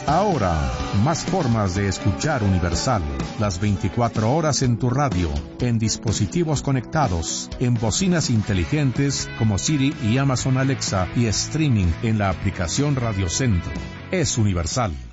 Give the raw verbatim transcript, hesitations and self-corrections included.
Ahora, más formas de escuchar Universal. Las veinticuatro horas en tu radio, en dispositivos conectados, en bocinas inteligentes como Siri y Amazon Alexa y streaming en la aplicación Radio Centro. Es Universal.